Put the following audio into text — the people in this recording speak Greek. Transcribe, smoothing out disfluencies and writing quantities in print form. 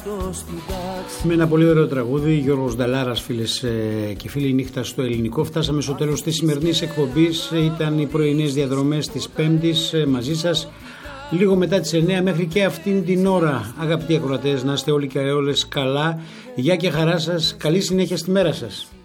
Με ένα πολύ ωραίο τραγούδι, Γιώργος Νταλάρας, φίλες και φίλοι, νύχτα στο ελληνικό. Φτάσαμε στο τέλος της σημερινής εκπομπής. Ήταν οι πρωινές διαδρομές της Πέμπτης μαζί σας. Λίγο μετά τις 9 μέχρι και αυτήν την ώρα, αγαπητοί ακροατές, να είστε όλοι και όλες καλά. Γεια και χαρά σας. Καλή συνέχεια στη μέρα σας.